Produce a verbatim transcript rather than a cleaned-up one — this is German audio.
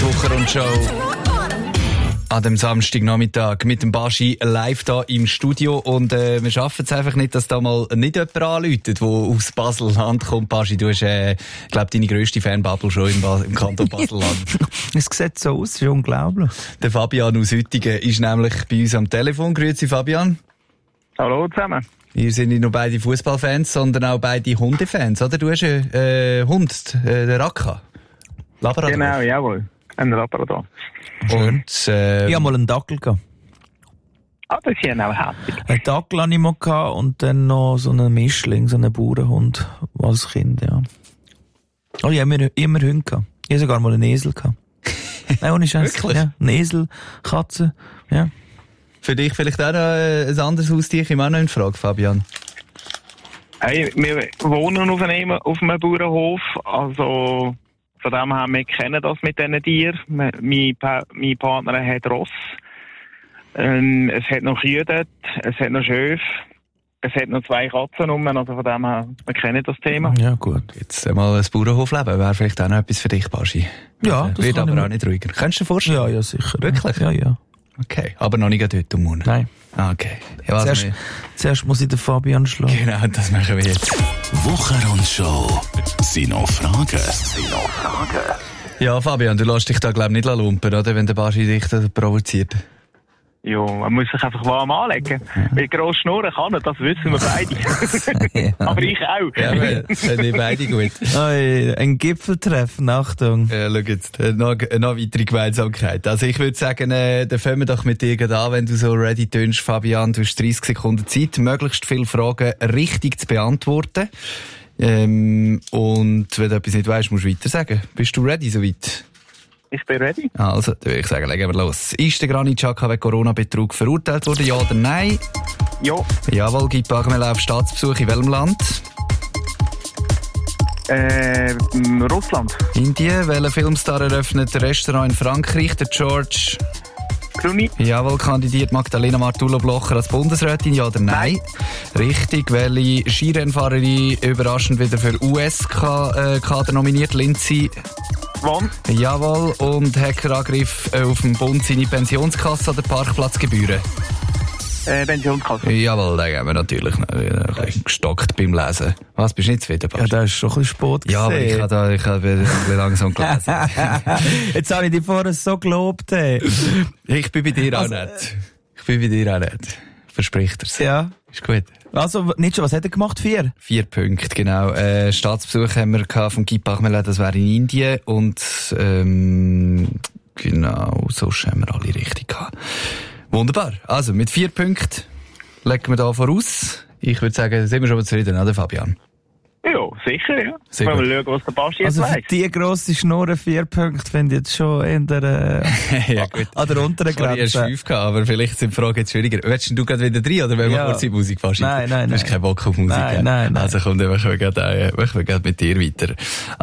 die Wochenrundshow an dem Samstagnachmittag mit dem Baschi live da im Studio. Und äh, wir schaffen es einfach nicht, dass da mal nicht jemand anläutet, der aus Basel-Land kommt. Baschi, du hast, äh, glaube deine grösste Fanbubble schon im, ba- im Kanton Basel-Land. Es sieht so aus, ist unglaublich. Der Fabian aus Uettigen ist nämlich bei uns am Telefon. Grüezi, Fabian. Hallo zusammen. Ihr sind nicht nur beide Fußballfans, sondern auch beide Hundefans, oder? Du hast einen äh, Hund, äh, den Raka. Labrador. Genau, jawohl. Ein Labrador. Und, äh, Ich hatte mal einen Dackel gehabt. Ah, das ist ja auch herzig. Einen Dackel hatte ich mal gehabt und dann noch so einen Mischling, so einen Bauernhund als Kind, ja. Oh, ich habe immer, immer Hunde gehabt. Ich habe sogar mal einen Esel gehabt. Nein, ohne Scheiß. Wirklich? Ja, einen Esel, Katze, ja. für dich vielleicht auch noch äh, ein anderes Haustier, ich auch noch in Frage, Fabian. Hey, wir wohnen auf einem, auf einem Bauernhof, also von dem her, wir kennen das mit diesen Tieren. Mein, mein, Pa- mein Partner hat Ross, ähm, es hat noch Kühe dort, es hat noch Schöfe, es hat noch zwei Katzen rum, also von dem her, wir kennen das Thema. Ja, gut. Jetzt einmal ein Bauernhofleben wäre vielleicht auch noch etwas für dich, Baschi. Ja, Äh, das wird kann aber ich auch mir- nicht ruhiger. Kannst du dir vorstellen? Ja, ja, sicher. Wirklich? Ja, ja. Okay, aber noch nicht heute um Monat. Nein. Ah, okay. Ja, was Zuerst, wir- zuerst muss ich den Fabian schlagen. Genau, das machen wir jetzt. Wochenrundshow. Sind noch Fragen? Sind noch Fragen? Ja, Fabian, du lässt dich da, glaube ich, nicht lumpen, oder? Wenn der Baschi dich da provoziert. Ja, man muss sich einfach warm anlegen. Weil gross schnurren kann er, das wissen wir beide. Aber ich auch. Ja, wir sind wir beide gut. Oi, ein Gipfeltreffen, Achtung. Ja, schau jetzt, äh, noch, äh, noch weitere Gemeinsamkeit. Also ich würde sagen, äh, dann fangen wir doch mit dir gerade an, wenn du so ready tönst, Fabian. Du hast dreißig Sekunden Zeit, möglichst viele Fragen richtig zu beantworten. Ähm, und wenn du etwas nicht weißt, musst du weiter sagen. Bist du ready soweit? Ich bin ready. Also, dann würde ich sagen, legen wir los. Ist der Granit Xhaka wegen Corona-Betrug verurteilt worden, ja oder nein? Ja. Jawohl, gibt Bagmel auf Staatsbesuch in welchem Land? Äh, Russland. Indien. Welcher Filmstar eröffnet ein Restaurant in Frankreich? Der George. Clooney. Jawohl, kandidiert Magdalena Martullo-Blocher als Bundesrätin, ja oder nein? Richtig. Welche Skirennfahrerin überraschend wieder für U S-Kader nominiert? Lindsay. Wann? Jawohl. Und Hackerangriff äh, auf dem Bund seine Pensionskasse oder Parkplatzgebühren? Äh, Pensionskasse. Jawohl, da haben wir natürlich noch ein bisschen gestockt beim Lesen. Was, bist du nicht zufrieden, Ja, Basti? das ist schon ein bisschen spät Ja, aber ich gewesen. habe da, ich habe ein bisschen langsam gelesen. Jetzt habe ich dich vorher so gelobt, hey. Ich bin bei dir auch Also, nicht. Ich bin bei dir auch nicht. Verspricht er's. Ja. Ist gut. Also, nicht schon, was hat er gemacht? Vier? Vier Punkte, genau. Äh, Staatsbesuch haben wir gehabt von Guy Parmelin, das wäre in Indien. Und, ähm, genau, so haben wir alle richtig gehabt. Wunderbar. Also, mit vier Punkten legen wir da voraus. Ich würde sagen, sind wir schon mal zufrieden, oder Fabian? Ja, sicher, ja. Sehr Wollen gut. wir schauen, was der Basti jetzt Also, für weiss. die grosse Schnurre vier Punkte finde ich jetzt schon eher, äh, Ja, gut. an der unteren Sorry, hast Grenze. fünf gehabt, aber vielleicht sind die Fragen jetzt schwieriger. Willst du gerade wieder drin, oder wenn wir Ja. kurz die Musik fast Nein, nein, Du hast nein. keinen Bock auf Musik. Nein, gell? nein, nein. Also komm, dann machen wir gerade, äh, machen wir gerade mit dir weiter.